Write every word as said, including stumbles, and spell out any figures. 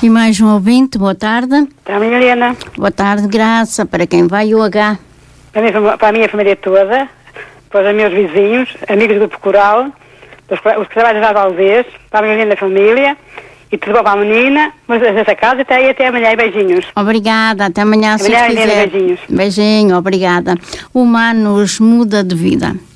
E mais um ouvinte, boa tarde. Para a minha Helena. Boa tarde, Graça. Para quem vai o H? Para a minha, para a minha família toda, para os meus vizinhos, amigos do grupo coral, os, os que trabalham já de Aldez, para a minha linda família, e tudo bom para a menina, mas essa casa até aí, até amanhã, e beijinhos. Obrigada, até amanhã, se amanhã, quiser. Beijinhos. Beijinho, obrigada. Humanos muda de vida.